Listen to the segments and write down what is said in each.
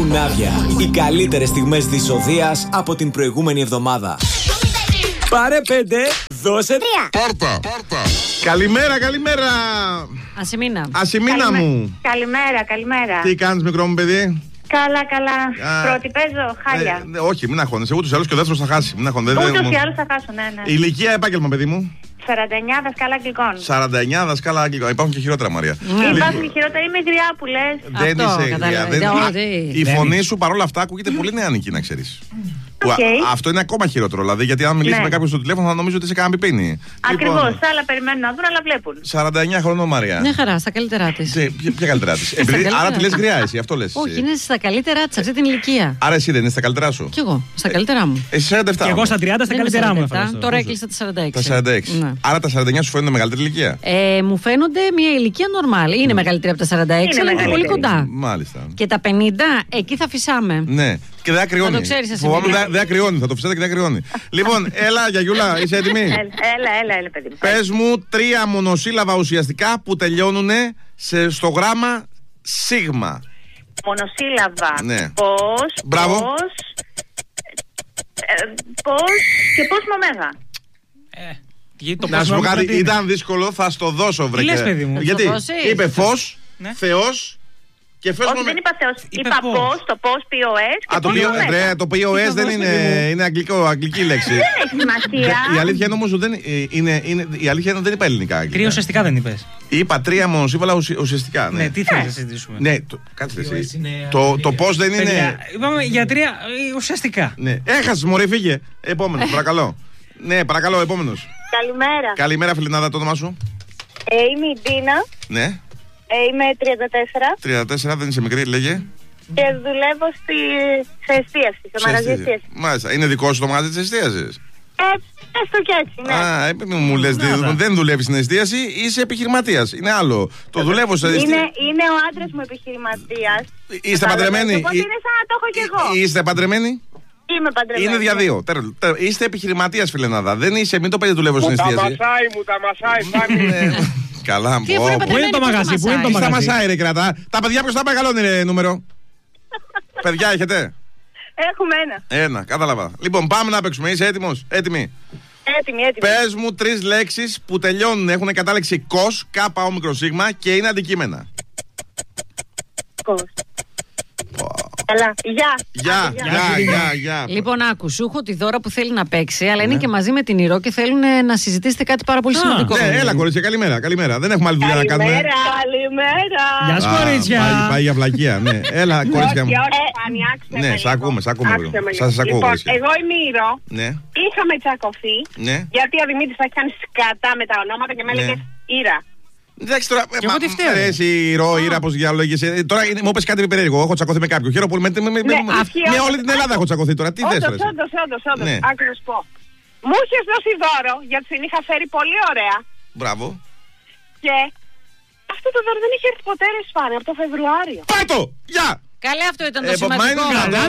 Σημάδια. Οι καλύτερες στιγμές της Οδείας από την προηγούμενη εβδομάδα. Πάρε 5, δώσε 3. Πάρτα. Καλημέρα. Ασημίνα μου. Καλημέρα. Τι κάνεις, μικρό μου παιδί? Καλά. Πρώτη παίζω, χάλια. Όχι, μην αγχώνεσαι. Ούτως ή άλλως και ο δεύτερος θα χάσει. Ούτως ή άλλως θα χάσω, ναι. Ηλικία, επάγγελμα, παιδί μου. 49 δασκάλα αγγλικών. 49 δασκάλα αγγλικών. Υπάρχουν και χειρότερα, Μαρία. Υπάρχουν και χειρότερα. Είμαι γριά που λες. Δεν είσαι γριά. Η φωνή σου παρόλα αυτά ακούγεται πολύ νεανική, να ξέρεις. Αυτό είναι ακόμα χειρότερο. Δηλαδή, γιατί αν μιλήσει με κάποιον στο τηλέφωνο θα νομίζω ότι είσαι κανένα πιπίνι. Ακριβώς. Άλλα περιμένουν να δουν, αλλά βλέπουν. 49 χρονών, Μαρία. Μια χαρά, στα καλύτερά της. Ποια καλύτερά της? Άρα τη λες γριά, εσύ, αυτό λες. Όχι, είναι στα καλύτερά της αυτή την ηλικία. Άρα εσύ δεν είναι στα καλύτερά σου? Κι εγώ, στα καλύτερά μου. Εσύ 47. Και εγώ στα 30 στα καλύτερά μου. Τώρα έκλεισα τα 46. Τα 46. Ναι. Άρα τα 49 σου φαίνονται μεγαλύτερη ηλικία? Μου φαίνονται μια ηλικία νορμάλ. Είναι μεγαλύτερη από τα 46, αλλά είναι πολύ κοντά. Μάλιστα. Και τα 50, εκεί θα φυσάμε. Ναι. Και δεν ακριώνει. Θα το ξέρεις εσύ. Δεν ακριώνει, θα το φυσάτε και δεν ακριώνει. Λοιπόν, έλα, Γιαγιούλα, είσαι έτοιμη? Έλα, παιδί μου. Πες μου 3 μονοσύλλαβα ουσιαστικά που τελειώνουν στο γράμμα σίγμα. Μονοσύλλαβα. Ναι. Πώς. Μπράβο. Πώς και πώς με ωμέγα. Να σου πω κάτι, ήταν δύσκολο, θα στο δώσω, βρε. Τι λες, παιδί μου? Γιατί είπε φως, Θεός. Όχι, δεν είπα Θεός. Είπα πώς, το πώς, POS. Το POS δεν είναι αγγλική λέξη. Δεν έχει σημασία. Η αλήθεια είναι όμως δεν είπα ελληνικά. 3 ουσιαστικά δεν είπες. Είπα 3 μονοσύμβολα ουσιαστικά. Ναι, τι θέλεις να συζητήσουμε? Ναι, κάτσε εσύ. Το πώς δεν είναι. Είπαμε για 3 ουσιαστικά. Ναι, έχασες, μωρέ, φύγε. Επόμενος, παρακαλώ. Ναι, παρακαλώ, επόμενος. Καλημέρα. Καλημέρα, φιλενάδα, το όνομά σου? Είμαι η Ντίνα. Ναι. Είμαι 34. 34, δεν είσαι μικρή, λέγε. Και δουλεύω σε εστίαση, σε μαγαζί εστίαση. Μάλιστα, είναι δικό σου το μαγαζί της εστίασης? Έστω και έτσι, ναι. Μου λες, δεν δουλεύεις στην εστίαση, είσαι επιχειρηματίας. Είναι άλλο. Το δουλεύω σε εστίαση. Είναι ο άντρας μου επιχειρηματίας. Είστε παντρεμένοι? Οπότε είναι σαν να το έχω κι εγώ. Είστε παντρεμένοι? Είμαι παντρεμένη. Είναι διαδύο. Είστε επιχειρηματίας, φιλενάδα. Δεν είσαι, μην το πείτε δουλεύω στην εστίαση. Μου τα μασάει. Καλά, πού είναι το μαγαζί, πού είναι το μαγαζί? Στα μασάει, ρε, κρατά. Τα παιδιά ποιος θα μεγαλώνει, νούμερο? Παιδιά έχετε? Έχουμε ένα, κατάλαβα. Λοιπόν, πάμε να παίξουμε. Είσαι έτοιμος? Έτοιμη? Έτοιμη. Πες μου 3 λέξεις που τελειώνουν, έχουν κατάληξη κος, κ-ο-σ και είναι αντικείμενα. Κος. Καλά, γεια. Λοιπόν, άκου, σου έχω τη Δώρα που θέλει να παίξει, αλλά είναι και μαζί με την Ηρώ και θέλουν να συζητήσετε κάτι πάρα πολύ σημαντικό. Ναι, έλα, κορίτσια, καλημέρα. Δεν έχουμε άλλη δουλειά να κάνουμε. Καλημέρα. Γεια σου, κορίτσια. Πάει για βλακεία, ναι. Έλα, κορίτσια μου. Ναι, σ' ακούμε. Σας ακούω, κορίτσια. Εγώ είμαι η Ηρώ. Ναι. Είχαμε τσακωθεί. Γιατί ο Δημήτρης θα έχει κάνει σκατά με τα ονόματα και με έλεγε Ήρα. Εντάξει τώρα, μου αρέσει η Ήρα, πως διαλόγησε. Τώρα μου είπες κάτι περίεργο. Έχω τσακωθεί με κάποιον. Χαίρομαι πολύ. Με όλη την Ελλάδα έχω τσακωθεί τώρα. Τι θες? Όντως. Άκρος πω. Μου είχες δώσει δώρο γιατί την είχα φέρει πολύ ωραία. Μπράβο. Και αυτό το δώρο δεν είχε έρθει ποτέ, ρε Σπάνια, από το Φεβρουάριο. Πάτο! Γεια! Καλά, αυτό ήταν το σημαντικό.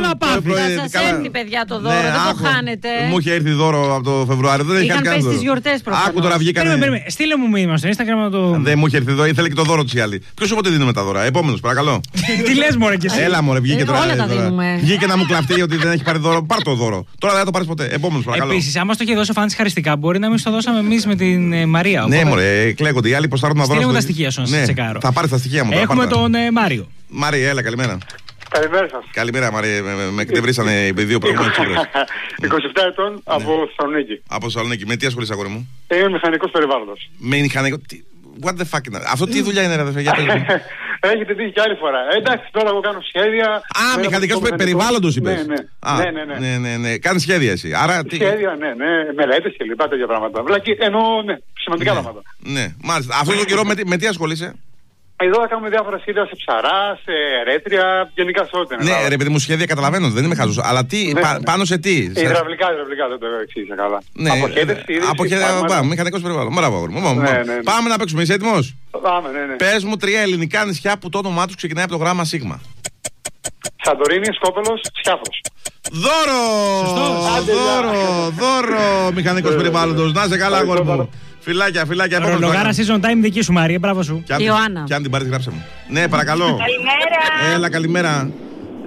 Θα σας έρθει, παιδιά, το δώρο, δεν το χάνετε. Μου είχε έρθει δώρο από το Φεβρουάριο. Δεν είχαν πέσει τις γιορτές προφανώς. Άκου τώρα βγήκανε. Στείλε μου μήνυμα στο Instagram να το. Δεν μου είχε έρθει δώρο, ήθελε και το δώρο της η άλλη. Ποιος όποτε δίνουμε τα δώρα? Επόμενος, παρακαλώ. Τι λες, μωρέ, και εσύ? Έλα, μωρέ, βγήκε τώρα. Όλα τα δίνουμε. Βγήκε να μου κλαφτεί ότι δεν έχει πάρει δώρο. Πάρ' το δώρο. Τώρα δεν θα το πάρεις ποτέ. Επόμενος, παρακαλώ. Επίσης, άμα το είχε δώσει ο Φάνης χαριστικά, μπορεί να μην το δώσαμε εμείς με την Μαρία. Ναι, μωρέ, κλαίγονται οι άλλοι πως θα έρθουν να δώσουν. Στείλε μου τα στοιχεία σου, να σε τσεκάρω. Θα πάρεις τα στοιχεία μου. Έχουμε τον Μάριο. Μάρια, έλα, καλημέρα. Καλημέρα σας. Καλημέρα, Μαρία. Με εκτευρίσανε οι δύο προηγούμενοι τσίπρες. 27 ετών από Θεσσαλονίκη. Από Θεσσαλονίκη. Με τι ασχολείσαι, αγόρι μου? Είμαι μηχανικός περιβάλλοντος. Μηχανικό. What the fuck είναι αυτό? Τι δουλειά είναι, ρε αδερφέ? Έχετε δει και άλλη φορά. Εντάξει, τώρα εγώ κάνω σχέδια. Μηχανικός περιβάλλοντος είπες? Ναι. Κάνεις σχέδια εσύ? Σχέδια, ναι. Μελέτες και λοιπά τέτοια πράγματα. Εννοώ, ναι, σημαντικά πράγματα. Ναι, μάλιστα. Αυτό το καιρό με τι ασχολείσαι? Εδώ θα κάνουμε διάφορα σχέδια σε ψαρά, σε ερέτρια, γενικά σε ό,τι. Ναι, ρε παιδί μου, σχέδια καταλαβαίνω, δεν είμαι χαζός. Αλλά πάνω σε τι? Υδραυλικά, δεν το εξήγησα καλά. Αποχέτευση, μηχανικός περιβάλλον. Μπράβο. Πάμε να παίξουμε, είσαι έτοιμος? Πάμε, ναι. Πες μου 3 ελληνικά νησιά που το όνομά τους ξεκινάει από το γράμμα σίγμα. Σαντορίνη, Σκόπελος, Σκιάφος. Δώρο, μηχανικός περιβάλλοντος. Να σε καλά, αγόρι μου. Φιλάκια. Ρολογάρα season time δική σου, Μαρία, μπράβο σου. Ιωάννα. Και αν την πάρεις, γράψε μου. Ναι, παρακαλώ. Καλημέρα. Έλα, καλημέρα.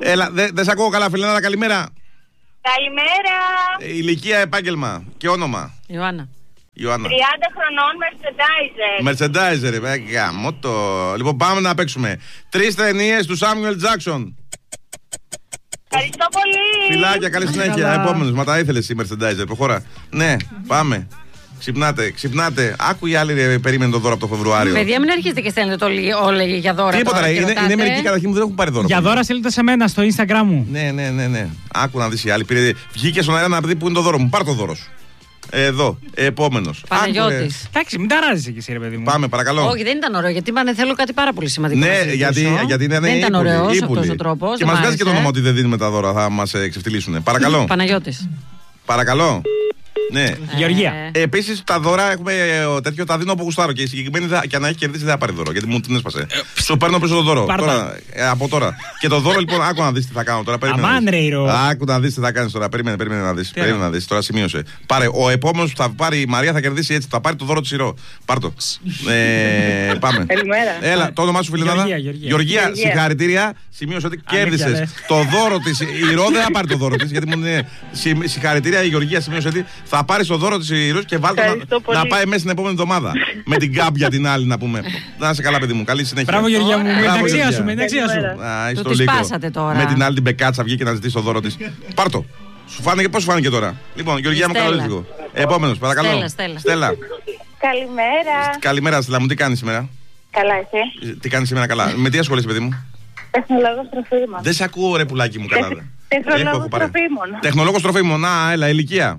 Έλα, δεν σε ακούω καλά, φιλενάδα, καλημέρα. Καλημέρα. Ηλικία, επάγγελμα και όνομα. Ιωάννα. 30 χρονών, Merchandiser, γάμο το. Λοιπόν, πάμε να παίξουμε 3 ταινίες του Samuel Jackson. Ευχαριστώ πολύ. Φιλάκια, καλή συνέχεια. Επόμενος, μα τα ήθελες η Merchandiser, προχώρα. Ναι, πάμε. Ξυπνάτε. Άκου οι άλλοι περίμενε το δώρο από το Φεβρουάριο. Παιδιά, μην αρχίσετε και στέλνετε όλα για δώρα. Τίποτα, είναι μερικοί καταρχήν που δεν έχουν πάρει δώρο. Για δώρα στείλτε σε μένα στο Instagram μου. Ναι. Άκου να δεις οι άλλοι. Βγήκε στον αέρα να δει που είναι το δώρο μου. Πάρ' το δώρο σου. Εδώ, επόμενος. Παναγιώτης. Εντάξει, μην ταράζεσαι κι εσύ, ρε παιδί μου. Πάμε, παρακαλώ. Όχι, δεν ήταν ωραίο, γιατί είπανε θέλω κάτι πάρα πολύ σημαντικό. Ναι, γιατί είναι δεν ήταν ωραίος αυτός ο τρόπος. Και μας βγάζει και το όνομα ότι δεν δίνουμε τα δώρα, θα μας εξευτυλίσουν. Παρακαλώ. Παναγιώτης. Παρακαλώ. Ναι. Γεωργία. Επίσης τα δώρα έχουμε τέτοιο, τα δίνω από γουστάρω και η συγκεκριμένη και αν έχει κερδίσει δεν θα πάρει δώρο. Γιατί μου την έσπασε. Σου παίρνω πίσω το δώρο. Από τώρα. Και το δώρο λοιπόν, άκου να δεις τι θα κάνω τώρα. Άκου να δεις τι θα κάνεις τώρα. Περίμενε να δεις. Τώρα σημείωσε. Πάρε. Ο επόμενος που θα πάρει η Μαρία θα κερδίσει έτσι. Θα πάρει το δώρο της Ηρώ. Πάρ' το. Πάμε. Έλα, το όνομά σου φιλενάδα. Γεωργία, συγχαρητήρια. Σημείωσε ότι κέρδισες το δώρο της. Η Ηρώ δεν θα πάρει το δώρο της. Γιατί μου είναι συγχαρητήρια η Γεωργία. Σημείωσε ότι θα πάρει το δώρο της Ηρώ και βάλτε να πάει μέσα στην επόμενη εβδομάδα. Με την κάμπια την άλλη να πούμε. Να είσαι καλά, παιδί μου. Καλή συνέχεια. Μπράβο, Γεωργία μου. Με την αξία σου. Το τη σπάσατε τώρα. Με την άλλη την Μπεκάτσα βγήκε να ζητήσει το δώρο της. Πάρ' το. Πώς σου φάνηκε τώρα. Λοιπόν, Γεωργία μου, καλό λίγο. Επόμενος, παρακαλώ. Στέλλα. Καλημέρα. Καλημέρα, Στέλλα μου. Τι κάνεις σήμερα? Καλά, εσύ? Τι κάνεις σήμερα καλά? Με τι ασχολείσαι, παιδί μου? Τεχνολόγος τροφίμων. Δεν σε ακούω, ρε πουλάκι μου, καλά. Τεχνολόγος τροφίμων. Τεχνολόγος τροφίμων. Να, έλα, ηλικία.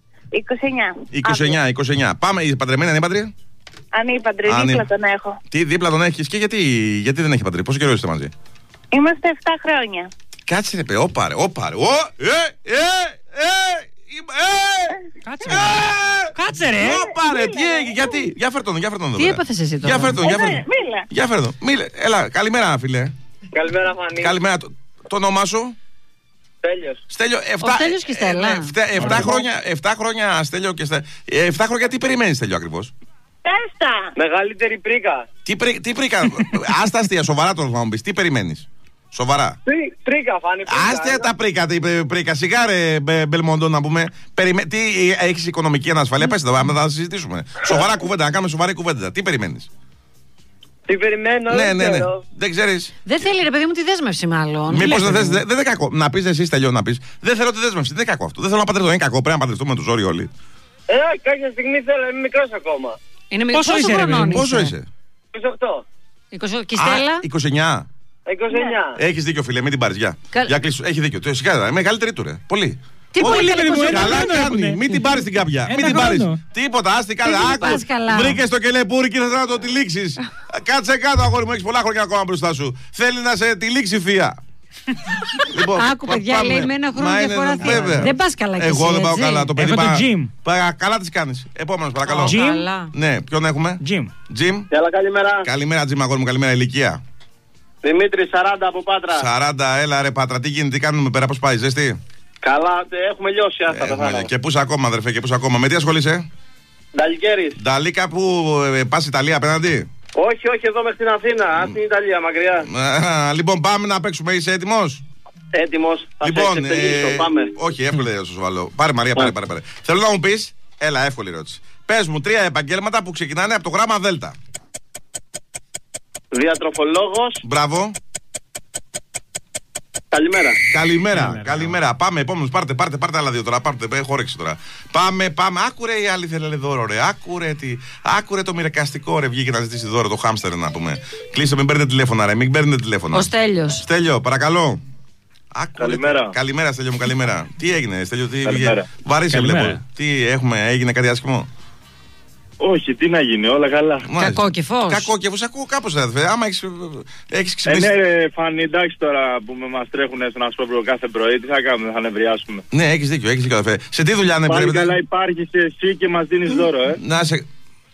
29. Πάμε, η παντρεμένη ανήπαντρη? Ανήπαντρη, δίπλα τον έχω. Τι, δίπλα τον έχεις και γιατί δεν έχει παντρή? Πόσο καιρό είστε μαζί? Είμαστε 7 χρόνια. Κάτσε ρε παι, όπαρε. Κάτσε ρε. Όπαρε, τι έγινε, γιατί? Για φέρ τον εδώ. Τι έπαθες εσύ τώρα? Για φέρ τον. Μίλε. Έλα, καλημέρα φίλε. Καλημέρα Φανή. Καλημέρα, το όνομά σου? Στέλιο, 7 χρόνια Στέλιο και 7 χρόνια τι περιμένεις Στέλιο ακριβώς? Πέστα. Μεγαλύτερη πρίκα. Τι πρίκα? Άστα αστεία, σοβαρά τώρα θα μου πεις. Τι περιμένεις? Σοβαρά. Πρίκα Φανή. Άστια τα πρίκα. Σιγά ρε Μπελμοντό να πούμε. Τι έχεις οικονομική ανασφάλεια? Πες τα, θα συζητήσουμε. Σοβαρά κουβέντα, να κάνουμε σοβαρή κουβέντα. Τι περιμένεις? Τι περιμένω, ναι. Δεν ξέρεις. Δεν θέλει ρε παιδί μου τη δέσμευση μάλλον. Μήπως δεν θες, δεν είναι κακό. Να πεις εσύ Στέλιο να πεις. Δεν θέλω τη δέσμευση, δεν είναι κακό αυτό. Δεν θέλω να παντρευτώ, είναι κακό. Πρέπει να παντρευτούμε με το ζόρι όλοι. Κάποια στιγμή θέλω, είμαι μικρός ακόμα. Είναι μικρός. Πόσο είσαι ρε παιδί μου? Πόσο είσαι? 28. Και Στέλλα? 29. 29. Έχεις δίκιο φίλε, μην την πάρεις. Για κλείσου, έχει δίκιο. Σιγά, μεγαλύτερη του ρε. Πολύ. Τι πολύ καλά κάνει. Μην την πάρεις την κάποια. Μην την πάρεις. Τίποτα, άστη καλά. Βρήκες το κελεπούρι και θες να το τυλίξεις. Κάτσε κάτω, αγόρι μου, έχεις πολλά χρόνια ακόμα μπροστά σου. Θέλει να σε τυλίξει θεία. Άκου παιδιά, λέει με ένα χρόνο διαφορά θεία. Δεν πας καλά κι εσύ. Εγώ δεν πάω καλά. Το παιδί πάει. Καλά τις κάνεις. Επόμενος παρακαλώ. Ναι, ποιον έχουμε? Jim. Καλημέρα. Καλημέρα Jim, αγόρι μου, καλημέρα. Ηλικία? Δημήτρη, 40 από Πάτρα. 40, έλα ρε Πάτρα, τι γίνεται, τι κάνουμε πέρα, πώς πάει, ζεστή? Καλά, έχουμε λιώσει, άστα. Και πού ακόμα, αδερφέ, και πού ακόμα. Με τι ασχολείσαι? Νταλικέρης. Νταλίκα που πας Ιταλία απέναντι? Όχι, εδώ μες στην Αθήνα, στην Ιταλία, μακριά. Λοιπόν, πάμε να παίξουμε, είσαι έτοιμος? Έτοιμος. Λοιπόν, πάμε. όχι, εύκολη θα σου βάλω. Πάρε Μαρία, πάρε. Θέλω να μου πεις, έλα, εύκολη ερώτηση. Πες μου 3 επαγγέλματα που ξεκινάνε από το γράμμα Δέλτα. Διατροφολόγος. Μπράβο. Καλημέρα. Πάμε, επόμενος. Πάρτε άλλα 2 τώρα. Πάρτε, χόρεξη τώρα. Πάμε. Άκουρε η άλλη θέλει δώρο, ρε. Άκουρε το μοιρακαστικό, ρε. Βγήκε να ζητήσει δώρο το χάμστερ, να πούμε. Κλείστε, μην παίρνετε τηλέφωνα, ρε. Μην παίρνετε τηλέφωνα. Ο Στέλιος. Στέλιο, παρακαλώ. Καλημέρα, Στέλιο μου, καλημέρα. Τι έγινε, Στέλιο, τι βγήκε? Βαρύσε, βλέπω. Τι έγινε κάτι άσχημο? Όχι, τι να γίνει, όλα καλά. Κακόκεφος. Ακούω κάπως, αδερφέ. Άμα έχεις ξυπνήσει. Ναι, Φανή, εντάξει τώρα που μας τρέχουν στον Ασπρόπλο κάθε πρωί, τι θα κάνουμε, θα νευριάσουμε. Ναι, έχεις δίκιο, αδερφέ. Σε τι δουλειά είναι πρέπει? Καλά, υπάρχεις εσύ και μας δίνεις δώρο, Να σε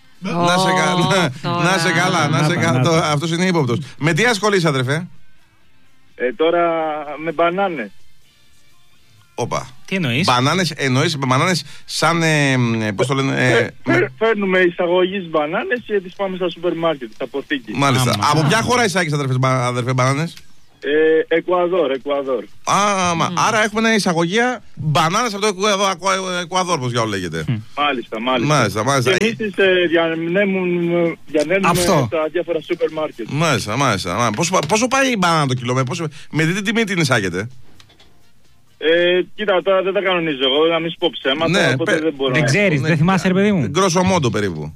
καλά. Αυτός είναι ύποπτος. Με τι ασχολείσαι, αδερφέ? Τώρα με μπανάνες. Όπα. Τι εννοείς? Εννοείς μπανάνες σαν, πώς το λένε... Φέρνουμε εισαγωγής μπανάνες και τις πάμε στα σούπερ μάρκετ, στα αποθήκη. Μάλιστα. Από ποια χώρα εισάγεις, αδερφέ, μπανάνες? Εκουαδόρ. Άρα έχουμε ένα εισαγωγία μπανάνας από το Εκουαδόρ, πώς για όλο λέγεται. Μάλιστα. Και εμείς διανέμουμε στα διάφορα σούπερ μάρκετ. Μάλιστα. Πόσο πάει η μπανάνα το κιλό, με τι τιμή την εισάγεται? Κοίτα, τώρα δεν τα κανονίζω εγώ, να μην σου πω ψέματα, οπότε δεν μπορώ. Δεν ξέρεις, δεν θυμάσαι ρε παιδί μου? Γκροσομόντο περίπου.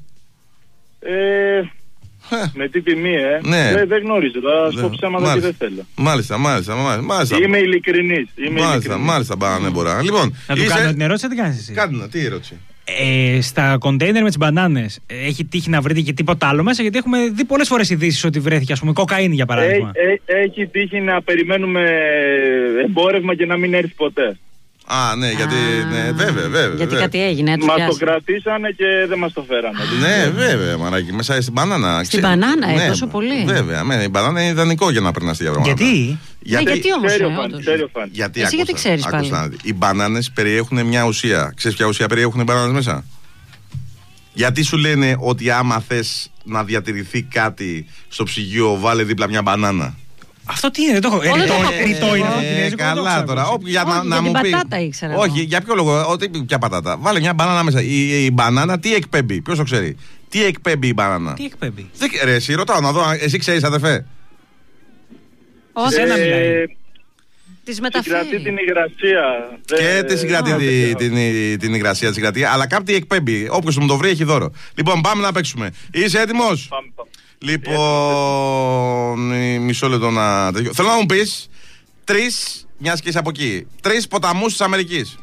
Με τι τιμή, δεν γνωρίζω, θα σου πω ψέματα και δεν θέλω. Μάλιστα. Είμαι ειλικρινής. Μάλιστα, μπανανέμπορα. Λοιπόν, να του κάνω την ερώτηση, τι κάνεις εσύ? Κάνε, τι ερώτηση? Στα κοντέινερ με τις μπανάνες έχει τύχει να βρείτε και τίποτα άλλο μέσα? Γιατί έχουμε δει πολλές φορές ειδήσεις ότι βρέθηκε, ας πούμε, κοκαίνη για παράδειγμα. Έχει τύχει να περιμένουμε εμπόρευμα και να μην έρθει ποτέ. Ναι, γιατί. Ναι, βέβαια. Γιατί κάτι έγινε, μας το κρατήσανε και δεν μας το φέρανε. Ναι, βέβαια, μαράκι, μέσα στην μπανάνα. Στην μπανάνα, τόσο πολύ. Βέβαια, η μπανάνα είναι ιδανικό για να περνάς τη διαβρομάτα. Γιατί όμως? Εσύ γιατί ξέρεις πάλι? Οι μπανάνες περιέχουν μια ουσία. Ξέρεις ποια ουσία περιέχουν οι μπανάνες μέσα? Γιατί σου λένε ότι άμα θες να διατηρηθεί κάτι στο ψυγείο, βάλε δίπλα μια μπανάνα? Αυτό τι είναι, δεν το έχω. Ρητό είναι. Καλά τώρα. Για να μου πει. Όχι, για ποιο λόγο, ότι ποια πατάτα. Βάλε μια μπανάνα μέσα. Η μπανάνα τι εκπέμπει, ποιος το ξέρει? Τι εκπέμπει η μπανάνα? Τι εκπέμπει? Ρε, εσύ ρωτάω να δω, εσύ ξέρεις αδερφέ? Όχι, ένα μιλάει. Τις μεταφέρει. Συγκρατεί την υγρασία. Και τη συγκρατεί την υγρασία της συγκρατεί, αλλά κάτι εκπέμπει. Όποιος μου το βρει έχει δώρο. Λοιπόν, πάμε να παίξουμε. Είσαι έτοιμος? Πάμε. Λοιπόν, μισό λεπτό να τελειώ. Θέλω να μου πεις 3, μιας και είσαι από εκεί, 3 ποταμούς της Αμερικής.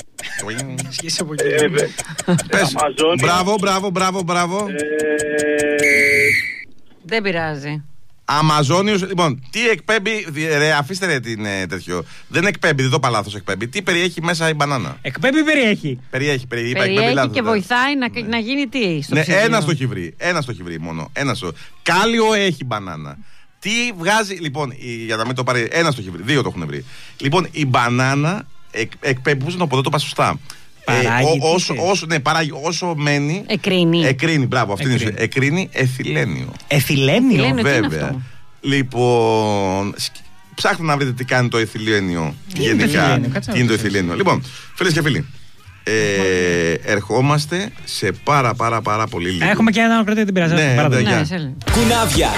Πες, μπράβο. Δεν πειράζει. Αμαζόνιος, λοιπόν, τι εκπέμπει, ρε, αφήστε ρε την τέτοιο. Δεν εκπέμπει, δεν το είπα λάθος, εκπέμπει. Τι περιέχει μέσα η μπανάνα? Εκπέμπει ή περιέχει? Περιέχει και βοηθάει να γίνει τι στο ψυγείο? Ένα στο έχει βρει μόνο. Κάλιο έχει η μπανάνα. Τι βγάζει, λοιπόν, για να μην το πάρει, ένα στο έχει βρει, 2 το έχουν βρει. Λοιπόν, η μπανάνα εκπέμπει, πώς να το πω, δεν το είπα σωστά. Παράγει όσο μένει. Εκρίνει, μπράβο, αυτή είναι η ουσία. Εκρίνει εθυλένιο. Εθυλένιο, βέβαια. Λοιπόν, ψάχνετε να βρείτε τι κάνει το εθυλένιο. Γενικά, τι είναι το εθυλένιο. Λοιπόν, φίλες και φίλοι, ερχόμαστε σε πάρα πολύ λίγο. Έχουμε και ένα κρατή την περασμένη. Κουνάβια.